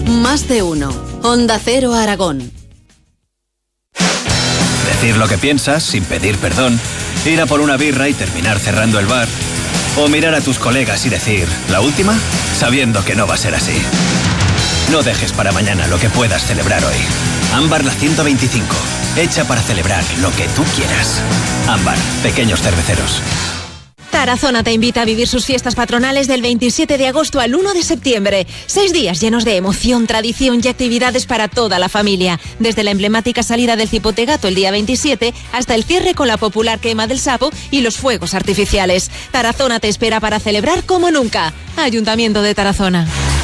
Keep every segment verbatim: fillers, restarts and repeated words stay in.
Más de uno. Onda Cero Aragón. Decir lo que piensas sin pedir perdón. Ir a por una birra y terminar cerrando el bar. O mirar a tus colegas y decir, ¿la última? Sabiendo que no va a ser así. No dejes para mañana lo que puedas celebrar hoy. Ámbar la ciento veinticinco. Hecha para celebrar lo que tú quieras. Ámbar, pequeños cerveceros. Tarazona te invita a vivir sus fiestas patronales del veintisiete de agosto al uno de septiembre. Seis días llenos de emoción, tradición y actividades para toda la familia. Desde la emblemática salida del Cipote Gato el día veintisiete hasta el cierre con la popular quema del sapo y los fuegos artificiales. Tarazona te espera para celebrar como nunca. Ayuntamiento de Tarazona.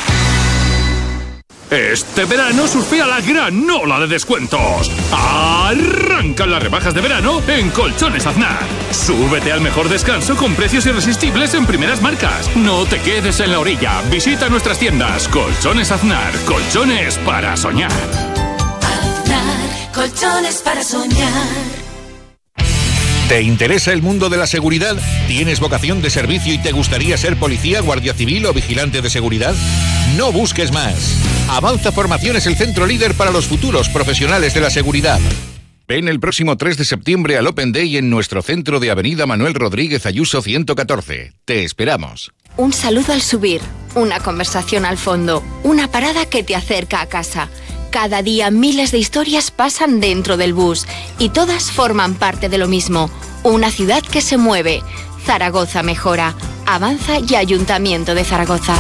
Este verano surfea la gran ola de descuentos. Arrancan las rebajas de verano en Colchones Aznar. Súbete al mejor descanso con precios irresistibles en primeras marcas. No te quedes en la orilla. Visita nuestras tiendas. Colchones Aznar. Colchones para soñar. Aznar. Colchones para soñar. ¿Te interesa el mundo de la seguridad? ¿Tienes vocación de servicio y te gustaría ser policía, guardia civil o vigilante de seguridad? No busques más. Avanza Formación es el centro líder para los futuros profesionales de la seguridad. Ven el próximo tres de septiembre al Open Day en nuestro centro de Avenida Manuel Rodríguez Ayuso ciento catorce. Te esperamos. Un saludo al subir, una conversación al fondo, una parada que te acerca a casa. Cada día miles de historias pasan dentro del bus y todas forman parte de lo mismo. Una ciudad que se mueve. Zaragoza mejora. Avanza y Ayuntamiento de Zaragoza.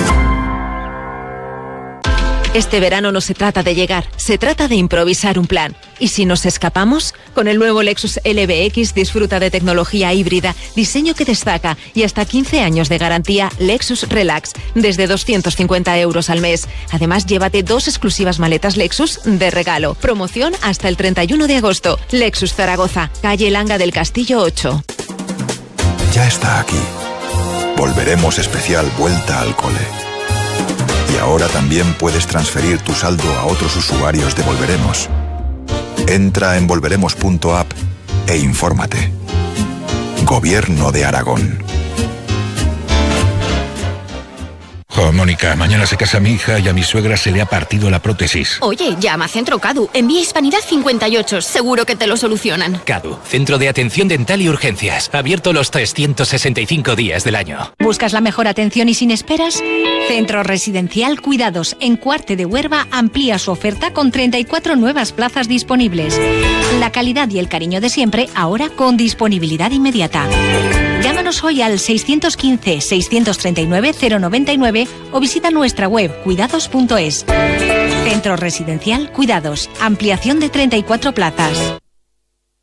Este verano no se trata de llegar, se trata de improvisar un plan. ¿Y si nos escapamos? Con el nuevo Lexus L B X disfruta de tecnología híbrida, diseño que destaca y hasta quince años de garantía Lexus Relax, desde doscientos cincuenta euros al mes. Además, llévate dos exclusivas maletas Lexus de regalo. Promoción hasta el treinta y uno de agosto. Lexus Zaragoza, calle Langa del Castillo ocho. Ya está aquí. Volveremos especial Vuelta al Cole. Y ahora también puedes transferir tu saldo a otros usuarios de Volveremos. Entra en volveremos punto app e infórmate. Gobierno de Aragón. Oh, Mónica, mañana se casa mi hija y a mi suegra se le ha partido la prótesis. Oye, llama a Centro Cadu. Envía Hispanidad cincuenta y ocho. Seguro que te lo solucionan. Cadu, Centro de Atención Dental y Urgencias. Abierto los trescientos sesenta y cinco días del año. ¿Buscas la mejor atención y sin esperas? Centro Residencial Cuidados, en Cuarte de Huerva, amplía su oferta con treinta y cuatro nuevas plazas disponibles. La calidad y el cariño de siempre, ahora con disponibilidad inmediata. Llámanos hoy al seiscientos quince, seiscientos treinta y nueve, cero noventa y nueve o visita nuestra web cuidados punto es. Centro Residencial Cuidados, ampliación de treinta y cuatro plazas.